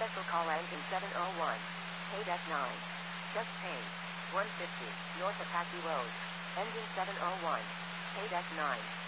Special call engine 701. Paid at 9. Just paid. 150, North Apache Road. Engine 701. Paid at 9.